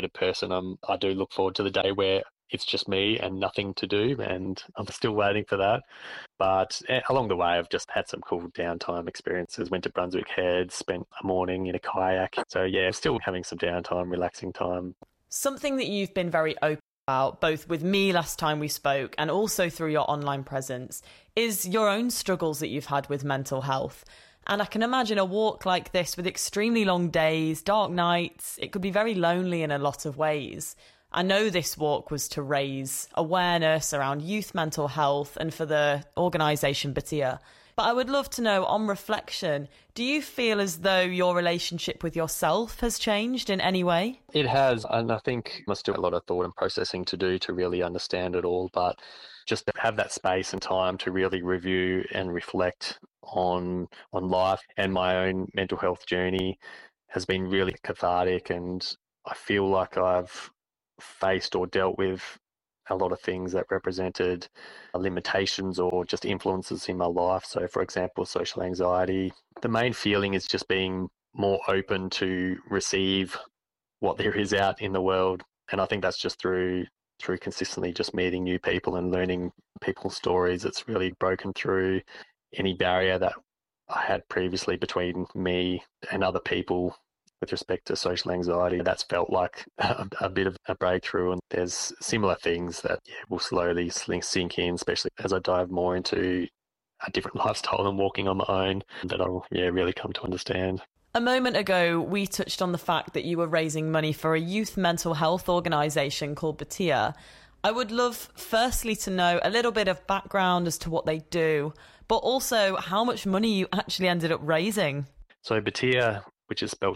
introverted person. I do look forward to the day where it's just me and nothing to do, and I'm still waiting for that. But along the way, I've just had some cool downtime experiences. Went to Brunswick Head, spent a morning in a kayak. So yeah, still having some downtime, relaxing time. Something that you've been very open about, both with me last time we spoke and also through your online presence, is your own struggles that you've had with mental health. And I can imagine a walk like this with extremely long days, dark nights, it could be very lonely in a lot of ways. I know this walk was to raise awareness around youth mental health and for the organisation Batia. But I would love to know, on reflection, do you feel as though your relationship with yourself has changed in any way? It has, and I think there's still a lot of thought and processing to do to really understand it all, but just to have that space and time to really review and reflect on life and my own mental health journey has been really cathartic, and I feel like I've faced or dealt with a lot of things that represented limitations or just influences in my life. So, for example, social anxiety. The main feeling is just being more open to receive what there is out in the world. And I think that's just through consistently just meeting new people and learning people's stories. It's really broken through any barrier that I had previously between me and other people with respect to social anxiety. That's felt like a bit of a breakthrough, and there's similar things that will slowly sink in, especially as I dive more into a different lifestyle and walking on my own, that I'll really come to understand. A moment ago, we touched on the fact that you were raising money for a youth mental health organisation called Batia. I would love, firstly, to know a little bit of background as to what they do, but also how much money you actually ended up raising. So Batia, which is spelled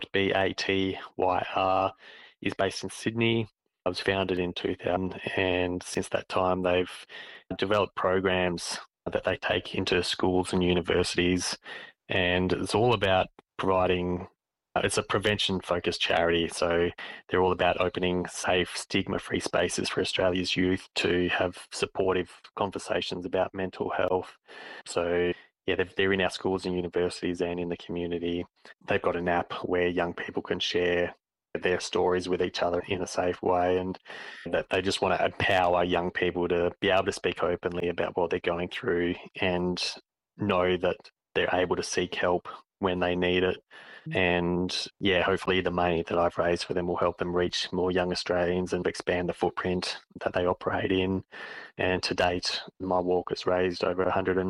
BATYR, is based in Sydney. I was founded in 2000, and since that time they've developed programs that they take into schools and universities, and it's all about providing, it's a prevention-focused charity, so they're all about opening safe, stigma-free spaces for Australia's youth to have supportive conversations about mental health. So yeah, they're in our schools and universities and in the community. They've got an app where young people can share their stories with each other in a safe way, and that they just want to empower young people to be able to speak openly about what they're going through and know that they're able to seek help when they need it. And yeah, hopefully the money that I've raised for them will help them reach more young Australians and expand the footprint that they operate in. And to date, my walk has raised over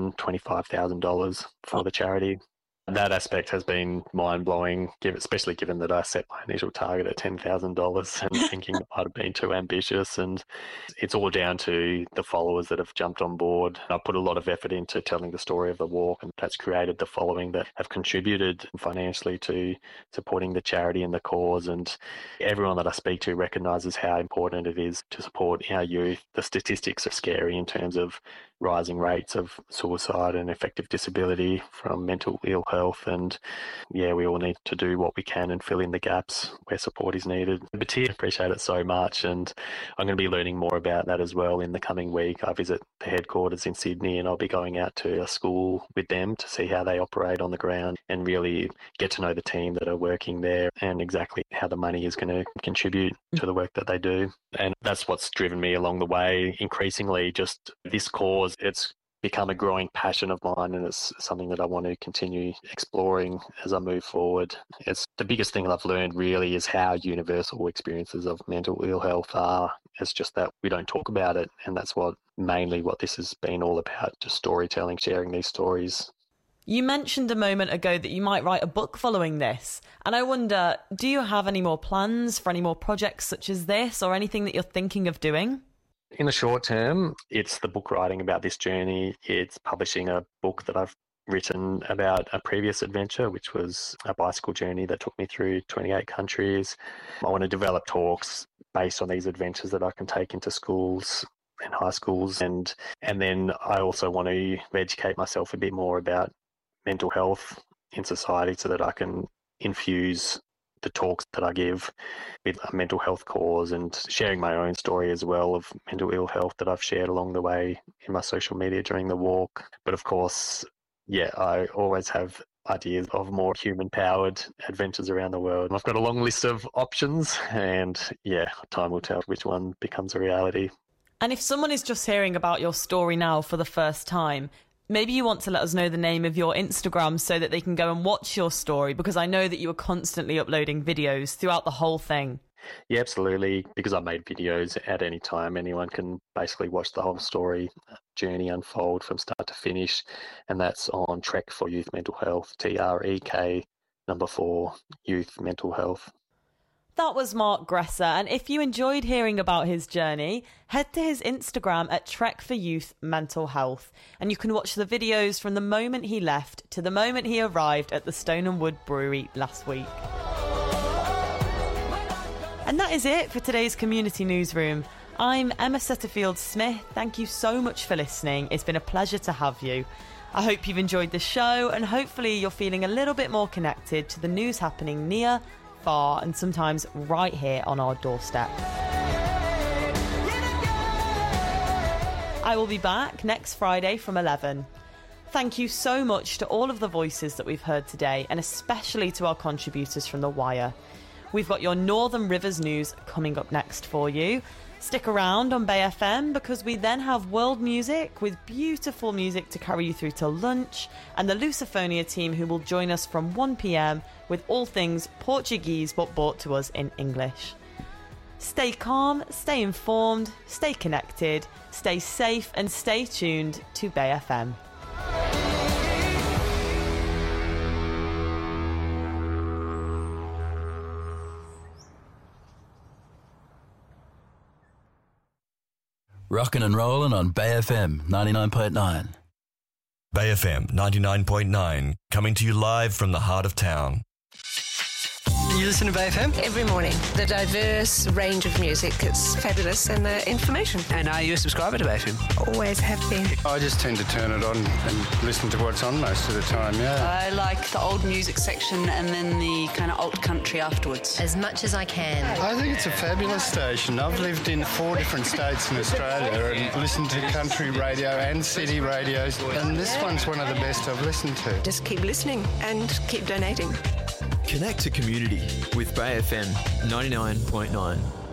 $125,000 for the charity. That aspect has been mind-blowing, especially given that I set my initial target at $10,000 and thinking I'd have been too ambitious. And it's all down to the followers that have jumped on board. I put a lot of effort into telling the story of the walk, and that's created the following that have contributed financially to supporting the charity and the cause. And everyone that I speak to recognises how important it is to support our youth. The statistics are scary in terms of rising rates of suicide and affective disability from mental ill health, and yeah, we all need to do what we can and fill in the gaps where support is needed. Batia, appreciate it so much, and I'm going to be learning more about that as well in the coming week. I visit the headquarters in Sydney, and I'll be going out to a school with them to see how they operate on the ground and really get to know the team that are working there and exactly how the money is going to contribute to the work that they do. And that's what's driven me along the way, increasingly just this cause. It's become a growing passion of mine, and it's something that I want to continue exploring as I move forward. It's the biggest thing I've learned really is how universal experiences of mental ill health are. It's just that we don't talk about it, and that's mainly what this has been all about, just storytelling, sharing these stories. You mentioned a moment ago that you might write a book following this, and I wonder, do you have any more plans for any more projects such as this, or anything that you're thinking of doing? In the short term, it's the book writing about this journey. It's publishing a book that I've written about a previous adventure, which was a bicycle journey that took me through 28 countries. I want to develop talks based on these adventures that I can take into schools and high schools. And then I also want to educate myself a bit more about mental health in society so that I can infuse the talks that I give with a mental health cause, and sharing my own story as well of mental ill health that I've shared along the way in my social media during the walk. But of course, yeah, I always have ideas of more human-powered adventures around the world. I've got a long list of options, and yeah, time will tell which one becomes a reality. And if someone is just hearing about your story now for the first time, maybe you want to let us know the name of your Instagram so that they can go and watch your story, because I know that you are constantly uploading videos throughout the whole thing. Yeah, absolutely. Because I made videos at any time, anyone can basically watch the whole story journey unfold from start to finish. And that's on Trek for Youth Mental Health, TREK 4 Youth Mental Health. That was Mark Gresser, and if you enjoyed hearing about his journey, head to his Instagram at Trek for Youth Mental Health, and you can watch the videos from the moment he left to the moment he arrived at the Stone and Wood Brewery last week. And that is it for today's Community Newsroom. I'm Emma Setterfield-Smith. Thank you so much for listening. It's been a pleasure to have you. I hope you've enjoyed the show, and hopefully you're feeling a little bit more connected to the news happening near, far, and sometimes right here on our doorstep. I will be back next Friday from 11. Thank you so much to all of the voices that we've heard today, and especially to our contributors from The Wire. We've got your Northern Rivers news coming up next for you. Stick around on Bay FM, because we then have world music with beautiful music to carry you through till lunch, and the Lusophonia team who will join us from 1 p.m. with all things Portuguese but brought to us in English. Stay calm, stay informed, stay connected, stay safe, and stay tuned to Bay FM. Rockin' and rollin' on Bay FM 99.9. Bay FM 99.9, coming to you live from the heart of town. You listen to Bay FM? Every morning. The diverse range of music, it's fabulous, and the information. And are you a subscriber to Bay FM? Always have been. I just tend to turn it on and listen to what's on most of the time, yeah. I like the old music section and then the kind of alt country afterwards. As much as I can. I think it's a fabulous station. I've lived in 4 different states in Australia and listened to country radio and city radios, and this one's one of the best I've listened to. Just keep listening and keep donating. Connect to community with Bay FM 99.9.